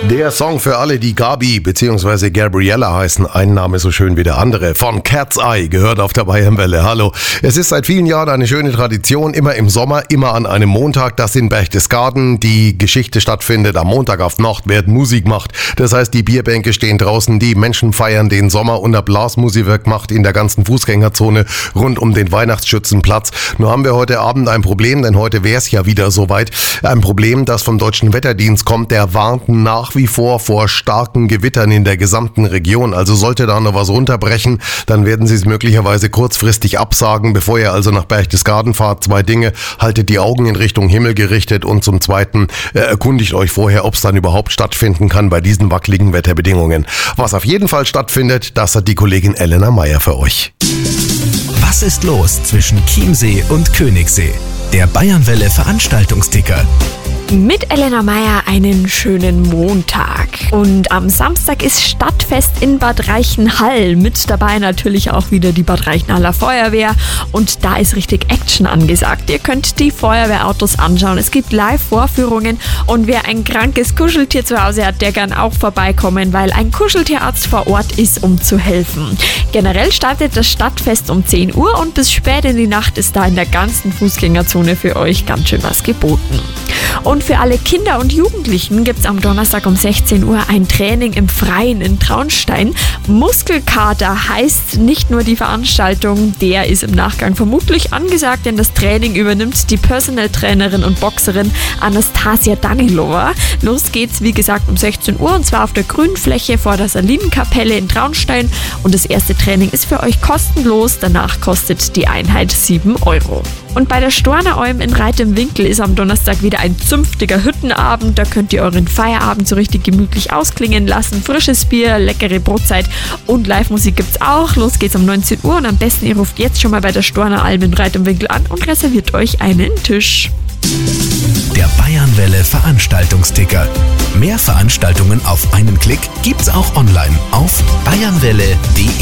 Der Song für alle, die Gabi bzw. Gabriella heißen, ein Name so schön wie der andere, von Cat's Eye, gehört auf der Bayernwelle. Hallo. Es ist seit vielen Jahren eine schöne Tradition, immer im Sommer, immer an einem Montag, dass in Berchtesgaden die Geschichte stattfindet. Am Montag auf Nacht wird Musik gemacht. Das heißt, die Bierbänke stehen draußen, die Menschen feiern den Sommer und der Blasmusik wird gemacht in der ganzen Fußgängerzone rund um den Weihnachtsschützenplatz. Nur haben wir heute Abend ein Problem, denn heute wäre es ja wieder soweit. Ein Problem, das vom Deutschen Wetterdienst kommt, der warnt nach wie vor starken Gewittern in der gesamten Region. Also sollte da noch was runterbrechen, dann werden sie es möglicherweise kurzfristig absagen. Bevor ihr also nach Berchtesgaden fahrt, 2 Dinge. Haltet die Augen in Richtung Himmel gerichtet und zum Zweiten erkundigt euch vorher, ob es dann überhaupt stattfinden kann bei diesen wackeligen Wetterbedingungen. Was auf jeden Fall stattfindet, das hat die Kollegin Elena Meyer für euch. Was ist los zwischen Chiemsee und Königssee? Der Bayernwelle Veranstaltungsticker. Mit Elena Meyer einen schönen Montag. Und am Samstag ist Stadtfest in Bad Reichenhall. Mit dabei natürlich auch wieder die Bad Reichenhaller Feuerwehr. Und da ist richtig Action angesagt. Ihr könnt die Feuerwehrautos anschauen. Es gibt Live-Vorführungen. Und wer ein krankes Kuscheltier zu Hause hat, der kann auch vorbeikommen, weil ein Kuscheltierarzt vor Ort ist, um zu helfen. Generell startet das Stadtfest um 10 Uhr und bis spät in die Nacht ist da in der ganzen Fußgängerzone für euch ganz schön was geboten. Und für alle Kinder und Jugendlichen gibt es am Donnerstag um 16 Uhr ein Training im Freien in Traunstein. Muskelkater heißt nicht nur die Veranstaltung, der ist im Nachgang vermutlich angesagt, denn das Training übernimmt die Personal Trainerin und Boxerin Anastasia Danilova. Los geht's, wie gesagt, um 16 Uhr und zwar auf der grünen Fläche vor der Salinenkapelle in Traunstein. Und das erste Training ist für euch kostenlos, danach kostet die Einheit 7 €. Und bei der Storner Alm in Reit im Winkel ist am Donnerstag wieder ein zünftiger Hüttenabend. Da könnt ihr euren Feierabend so richtig gemütlich ausklingen lassen. Frisches Bier, leckere Brotzeit und Live-Musik gibt's auch. Los geht's um 19 Uhr und am besten ihr ruft jetzt schon mal bei der Storner Alm in Reit im Winkel an und reserviert euch einen Tisch. Der Bayernwelle Veranstaltungsticker. Mehr Veranstaltungen auf einen Klick gibt's auch online auf bayernwelle.de.